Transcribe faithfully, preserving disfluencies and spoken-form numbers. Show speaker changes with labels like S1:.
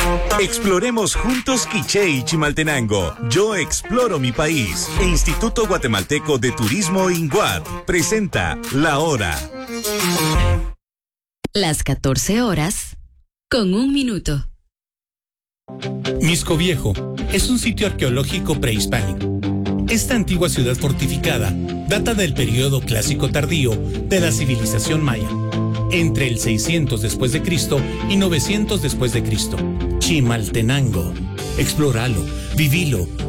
S1: Exploremos juntos Quiché y Chimaltenango. Yo exploro mi país. Instituto Guatemalteco de Turismo INGUAT presenta La Hora.
S2: Las catorce horas con un minuto.
S3: Misco Viejo es un sitio arqueológico prehispánico. Esta antigua ciudad fortificada data del periodo clásico tardío de la civilización maya, entre el seiscientos después de Cristo y novecientos después de Cristo. Chimaltenango. Explóralo, vivilo,